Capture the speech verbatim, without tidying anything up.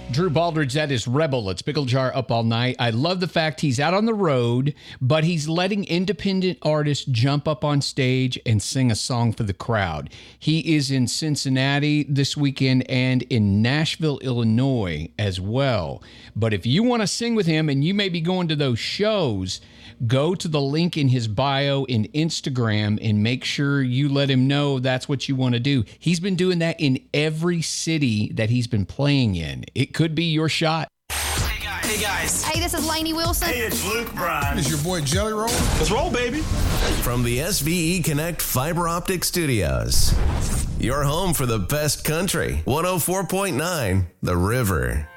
Drew Baldridge, that is Rebel. It's Pickle Jar Up All Night. I love the fact he's out on the road, but he's letting independent artists jump up on stage and sing a song for the crowd. He is in Cincinnati this weekend and in Nashville, Illinois as well. But if you want to sing with him and you may be going to those shows, go to the link in his bio in Instagram and make sure you let him know that's what you want to do. He's been doing that in every city that he's been playing in. It could be your shot. Hey guys. Hey guys. Hey, this is Lainey Wilson. Hey, it's Luke Bryan. It's your boy Jelly Roll. Let's roll, baby. From the S V E Connect Fiber Optic Studios, your home for the best country. one oh four point nine The River.